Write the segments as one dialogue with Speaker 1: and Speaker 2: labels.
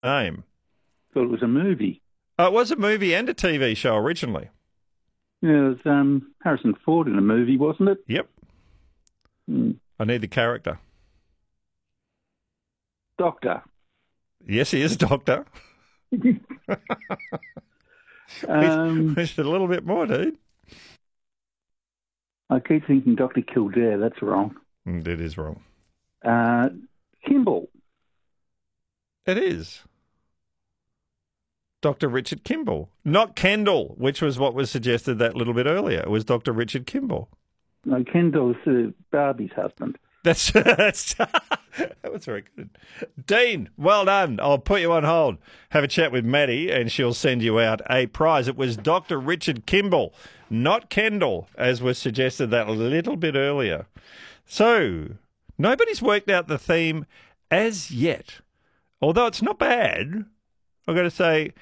Speaker 1: name?
Speaker 2: Thought it was a movie.
Speaker 1: It was a movie and a TV show originally.
Speaker 2: Yeah, it was Harrison Ford in a movie, wasn't it?
Speaker 1: Yep. I need the character.
Speaker 2: Doctor.
Speaker 1: Yes, he is a doctor. Wish a little bit more, dude.
Speaker 2: I keep thinking Dr. Kildare. That's wrong.
Speaker 1: It is wrong.
Speaker 2: Kimball.
Speaker 1: It is. Dr. Richard Kimball. Not Kendall, which was what was suggested that little bit earlier. It was Dr. Richard Kimball.
Speaker 2: No, Kendall's Barbie's husband.
Speaker 1: That was very good. Dean, well done. I'll put you on hold. Have a chat with Maddie and she'll send you out a prize. It was Dr. Richard Kimball, not Kendall, as was suggested that little bit earlier. So, nobody's worked out the theme as yet. Although it's not bad, I've got to say,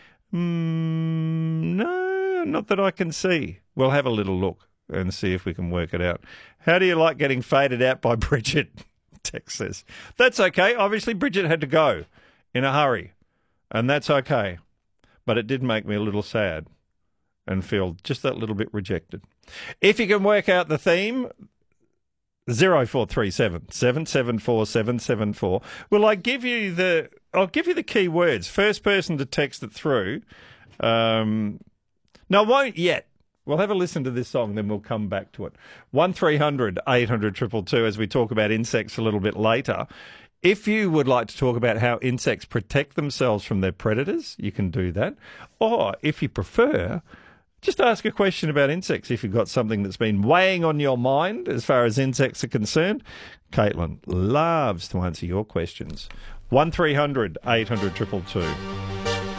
Speaker 1: no, not that I can see. We'll have a little look and see if we can work it out. How do you like getting faded out by Bridget? Tex says. That's okay. Obviously, Bridget had to go in a hurry, and that's okay. But it did make me a little sad and feel just that little bit rejected. If you can work out the theme, 0437 774 774. I'll give you the key words. First person to text it through. No, I won't yet. We'll have a listen to this song, then we'll come back to it. 1300 800 222 as we talk about insects a little bit later. If you would like to talk about how insects protect themselves from their predators, you can do that. Or if you prefer, just ask a question about insects if you've got something that's been weighing on your mind as far as insects are concerned. Caitlin loves to answer your questions. 1300 800 222.